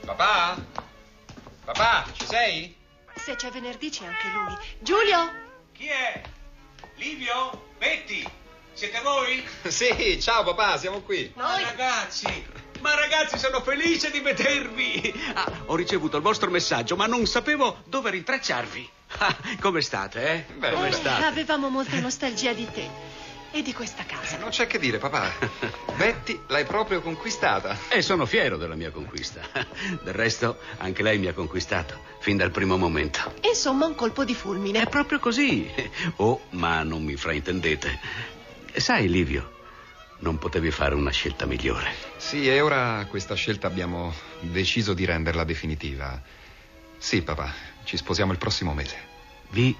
Papà? Papà, ci sei? Se c'è venerdì c'è anche lui. Giulio? Chi è? Livio? Betty? Siete voi? Sì, ciao papà, siamo qui. Noi? Ma ragazzi, sono felice di vedervi. Ho ricevuto il vostro messaggio, ma non sapevo dove rintracciarvi. Come state, Beh, Come state? Avevamo molta nostalgia di te e di questa casa. Non c'è che dire, papà. Betty l'hai proprio conquistata. E sono fiero della mia conquista. Del resto, anche lei mi ha conquistato, fin dal primo momento. Insomma, un colpo di fulmine. È proprio così. Oh, ma non mi fraintendete. Sai, Livio, non potevi fare una scelta migliore. Sì, e ora questa scelta abbiamo deciso di renderla definitiva. Sì, papà, ci sposiamo il prossimo mese. Vi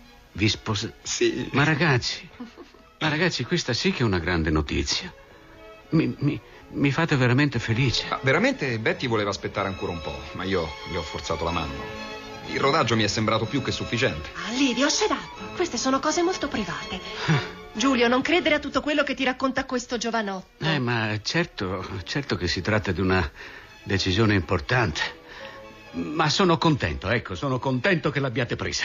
Sì. Ma ragazzi, questa sì che è una grande notizia. Mi fate veramente felice. Ma veramente Betty voleva aspettare ancora un po', ma io le ho forzato la mano. Il rodaggio mi è sembrato più che sufficiente. Livio, shut up. Queste sono cose molto private. Giulio, non credere a tutto quello che ti racconta questo giovanotto. Ma certo che si tratta di una decisione importante. Ma sono contento che l'abbiate presa.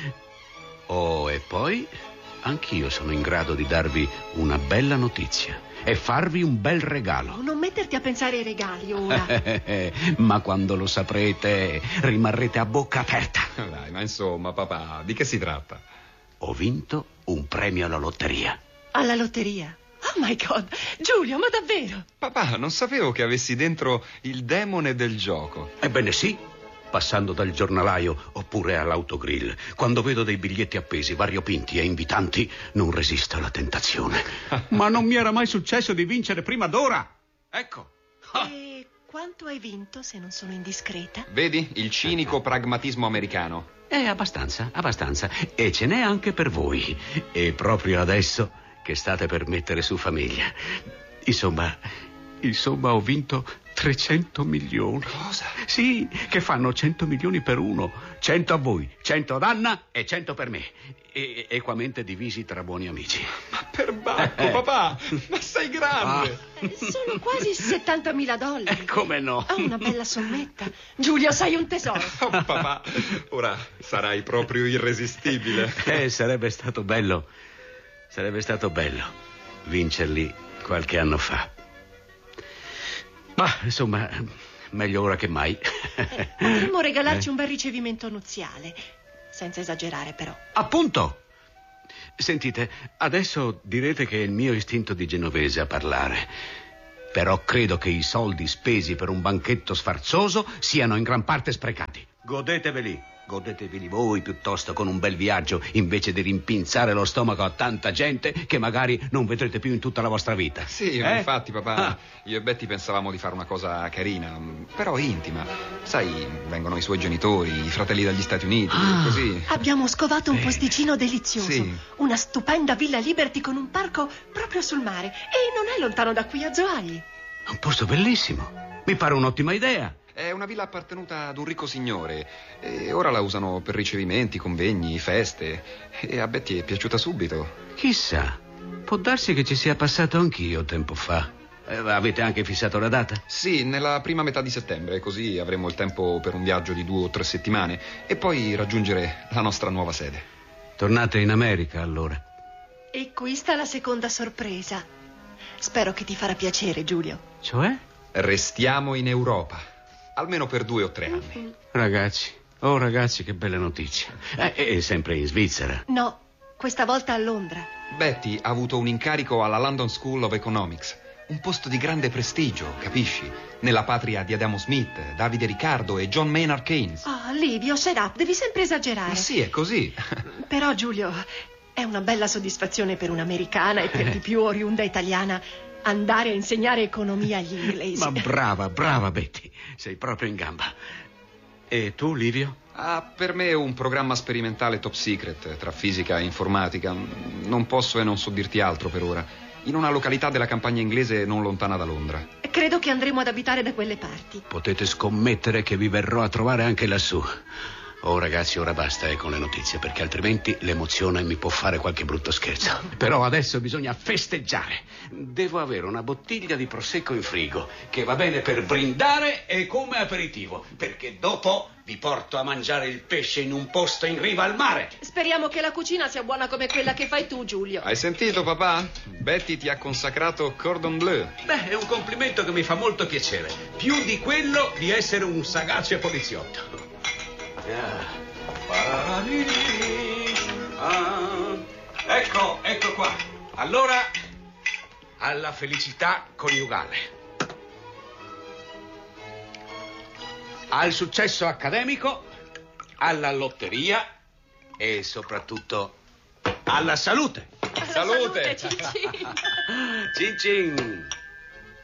Oh, e poi anch'io sono in grado di darvi una bella notizia e farvi un bel regalo. Non metterti a pensare ai regali ora. Ma quando lo saprete rimarrete a bocca aperta. Dai, ma insomma, papà, di che si tratta? Ho vinto un premio alla lotteria. Alla lotteria? Oh my God, Giulio, ma davvero? Papà, non sapevo che avessi dentro il demone del gioco. Ebbene sì, passando dal giornalaio oppure all'autogrill, quando vedo dei biglietti appesi, variopinti e invitanti, non resisto alla tentazione. Ma non mi era mai successo di vincere prima d'ora. Ecco. E quanto hai vinto, se non sono indiscreta? Vedi? Il cinico pragmatismo americano. Abbastanza. E ce n'è anche per voi. E proprio adesso che state per mettere su famiglia. Insomma, ho vinto 300 milioni. Cosa? Sì, che fanno 100 milioni per uno. 100 a voi, 100 ad Anna e 100 per me. E equamente divisi tra buoni amici. Ma per bacco, papà! Ma sei grande! Sono quasi $70.000. Come no? Una bella sommetta. Giulio, sei un tesoro. Oh, papà, ora sarai proprio irresistibile. Sarebbe stato bello vincerli qualche anno fa. Ma, insomma, meglio ora che mai. Potremmo regalarci un bel ricevimento nuziale. Senza esagerare, però. Appunto! Sentite, adesso direte che è il mio istinto di genovese a parlare. Però credo che i soldi spesi per un banchetto sfarzoso siano in gran parte sprecati. Godeteveli voi piuttosto con un bel viaggio, invece di rimpinzare lo stomaco a tanta gente che magari non vedrete più in tutta la vostra vita. Sì, infatti, papà, io e Betty pensavamo di fare una cosa carina, però intima. Sai, vengono i suoi genitori, i fratelli dagli Stati Uniti, così. Abbiamo scovato un posticino delizioso. Sì. Una stupenda Villa Liberty con un parco proprio sul mare. E non è lontano da qui, a Zoagli. È un posto bellissimo. Mi pare un'ottima idea. È una villa appartenuta ad un ricco signore e ora la usano per ricevimenti, convegni, feste. E a Betty è piaciuta subito. Chissà, può darsi che ci sia passato anch'io tempo fa. Avete anche fissato la data? Sì, nella prima metà di settembre, così avremo il tempo per un viaggio di 2 o 3 settimane e poi raggiungere la nostra nuova sede. Tornate in America, allora. E qui sta la seconda sorpresa. Spero che ti farà piacere, Giulio. Cioè? Restiamo in Europa. Almeno per 2 o 3 anni. Ragazzi, che bella notizia. E sempre in Svizzera. No, questa volta a Londra. Betty ha avuto un incarico alla London School of Economics. Un posto di grande prestigio, capisci? Nella patria di Adamo Smith, Davide Riccardo e John Maynard Keynes. Oh, Livio, shut up, devi sempre esagerare. Ma sì, è così. Però, Giulio, è una bella soddisfazione per un'americana e per di più oriunda italiana andare a insegnare economia agli inglesi. Ma brava Betty, sei proprio in gamba. E tu, Livio? Per me è un programma sperimentale top secret tra fisica e informatica. Non posso e non so dirti altro per ora. In una località della campagna inglese non lontana da Londra. Credo che andremo ad abitare da quelle parti. Potete scommettere che vi verrò a trovare anche lassù. Oh ragazzi, ora basta con le notizie, perché altrimenti l'emozione mi può fare qualche brutto scherzo. Però adesso bisogna festeggiare. Devo avere una bottiglia di prosecco in frigo, che va bene per brindare e come aperitivo, perché dopo vi porto a mangiare il pesce in un posto in riva al mare. Speriamo che la cucina sia buona come quella che fai tu, Giulio. Hai sentito, papà? Betty ti ha consacrato cordon bleu. Beh, è un complimento che mi fa molto piacere. Più di quello di essere un sagace poliziotto. Ecco qua. Allora, alla felicità coniugale, al successo accademico, alla lotteria e soprattutto alla salute. Salute! Cin cin. Cin cin.